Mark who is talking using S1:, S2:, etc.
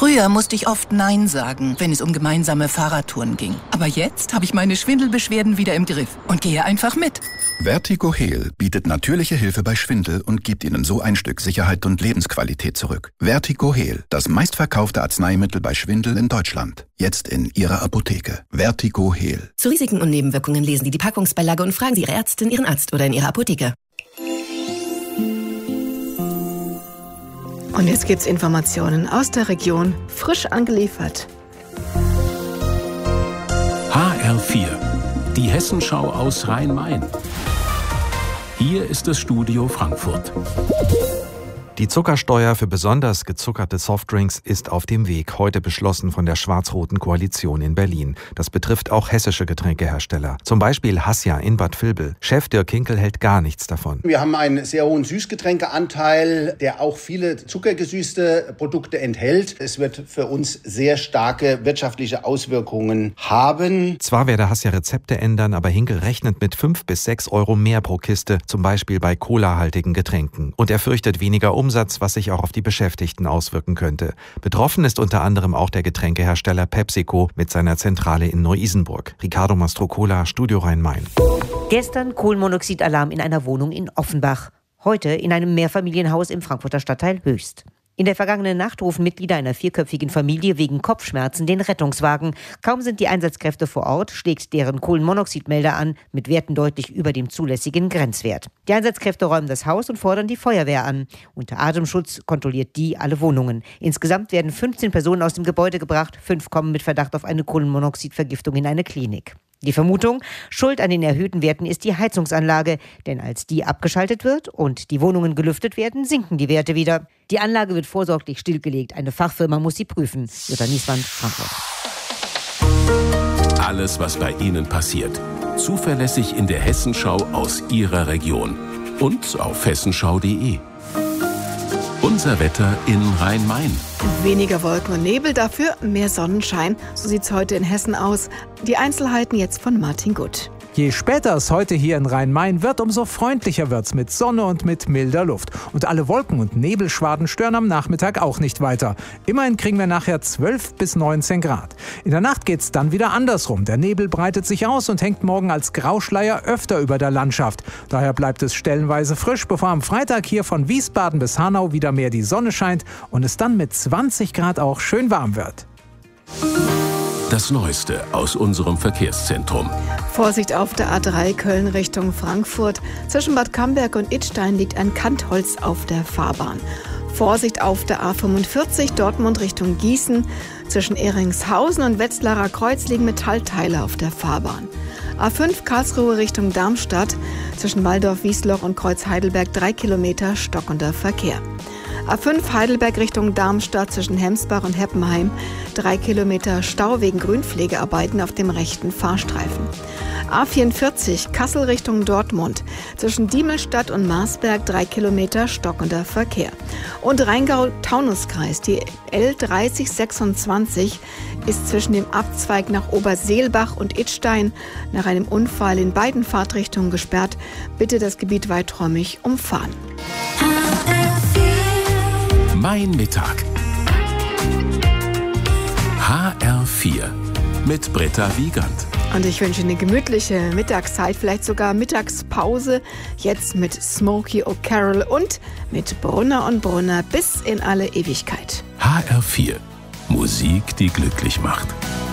S1: Früher musste ich oft Nein sagen, wenn es um gemeinsame Fahrradtouren ging. Aber jetzt habe ich meine Schwindelbeschwerden wieder im Griff und gehe einfach mit.
S2: Vertigo Heal bietet natürliche Hilfe bei Schwindel und gibt Ihnen so ein Stück Sicherheit und Lebensqualität zurück. Vertigo Heal, das meistverkaufte Arzneimittel bei Schwindel in Deutschland. Jetzt in Ihrer Apotheke. Vertigo Heal.
S3: Zu Risiken und Nebenwirkungen lesen Sie die Packungsbeilage und fragen Sie Ihre Ärztin, Ihren Arzt oder in Ihrer Apotheke.
S4: Und jetzt gibt's Informationen aus der Region, frisch angeliefert.
S5: HR4, die Hessenschau aus Rhein-Main. Hier ist das Studio Frankfurt.
S6: Die Zuckersteuer für besonders gezuckerte Softdrinks ist auf dem Weg, heute beschlossen von der schwarz-roten Koalition in Berlin. Das betrifft auch hessische Getränkehersteller. Zum Beispiel Hasja in Bad Vilbel. Chef Dirk Kinkel hält gar nichts davon.
S7: Wir haben einen sehr hohen Süßgetränkeanteil, der auch viele zuckergesüßte Produkte enthält. Es wird für uns sehr starke wirtschaftliche Auswirkungen haben.
S6: Zwar werde Hasja Rezepte ändern, aber Hinkel rechnet mit 5 bis 6 Euro mehr pro Kiste, zum Beispiel bei colahaltigen Getränken. Und er fürchtet weniger Umsatz, was sich auch auf die Beschäftigten auswirken könnte. Betroffen ist unter anderem auch der Getränkehersteller PepsiCo mit seiner Zentrale in Neu-Isenburg. Ricardo Mastrocola, Studio Rhein-Main.
S8: Gestern Kohlenmonoxidalarm in einer Wohnung in Offenbach. Heute in einem Mehrfamilienhaus im Frankfurter Stadtteil Höchst. In der vergangenen Nacht rufen Mitglieder einer 4-köpfigen Familie wegen Kopfschmerzen den Rettungswagen. Kaum sind die Einsatzkräfte vor Ort, schlägt deren Kohlenmonoxidmelder an, mit Werten deutlich über dem zulässigen Grenzwert. Die Einsatzkräfte räumen das Haus und fordern die Feuerwehr an. Unter Atemschutz kontrolliert die alle Wohnungen. Insgesamt werden 15 Personen aus dem Gebäude gebracht, 5 kommen mit Verdacht auf eine Kohlenmonoxidvergiftung in eine Klinik. Die Vermutung, Schuld an den erhöhten Werten ist die Heizungsanlage, denn als die abgeschaltet wird und die Wohnungen gelüftet werden, sinken die Werte wieder. Die Anlage wird vorsorglich stillgelegt. Eine Fachfirma muss sie prüfen. Jutta Nieswand, Frankfurt.
S5: Alles, was bei Ihnen passiert. Zuverlässig in der Hessenschau aus Ihrer Region. Und auf hessenschau.de. Unser Wetter in Rhein-Main.
S4: Weniger Wolken und Nebel, dafür mehr Sonnenschein. So sieht's heute in Hessen aus. Die Einzelheiten jetzt von Martin Gutt.
S9: Je später es heute hier in Rhein-Main wird, umso freundlicher wird's mit Sonne und mit milder Luft. Und alle Wolken- und Nebelschwaden stören am Nachmittag auch nicht weiter. Immerhin kriegen wir nachher 12 bis 19 Grad. In der Nacht geht's dann wieder andersrum. Der Nebel breitet sich aus und hängt morgen als Grauschleier öfter über der Landschaft. Daher bleibt es stellenweise frisch, bevor am Freitag hier von Wiesbaden bis Hanau wieder mehr die Sonne scheint und es dann mit 20 Grad auch schön warm wird.
S5: Das Neueste aus unserem Verkehrszentrum.
S4: Vorsicht auf der A3 Köln Richtung Frankfurt. Zwischen Bad Camberg und Idstein liegt ein Kantholz auf der Fahrbahn. Vorsicht auf der A45 Dortmund Richtung Gießen. Zwischen Ehringshausen und Wetzlarer Kreuz liegen Metallteile auf der Fahrbahn. A5 Karlsruhe Richtung Darmstadt. Zwischen Waldorf-Wiesloch und Kreuz Heidelberg 3 Kilometer stockender Verkehr. A5 Heidelberg Richtung Darmstadt zwischen Hemsbach und Heppenheim 3 Kilometer Stau wegen Grünpflegearbeiten auf dem rechten Fahrstreifen. A44 Kassel Richtung Dortmund zwischen Diemelstadt und Marsberg 3 Kilometer stockender Verkehr. Und Rheingau-Taunus-Kreis, die L3026 ist zwischen dem Abzweig nach Oberseelbach und Idstein nach einem Unfall in beiden Fahrtrichtungen gesperrt. Bitte das Gebiet weiträumig umfahren.
S5: Mein Mittag. HR4 mit Britta Wiegand.
S4: Und ich wünsche eine gemütliche Mittagszeit, vielleicht sogar Mittagspause. Jetzt mit Smokey O'Carroll und mit Brunner und Brunner bis in alle Ewigkeit.
S5: HR4. Musik, die glücklich macht.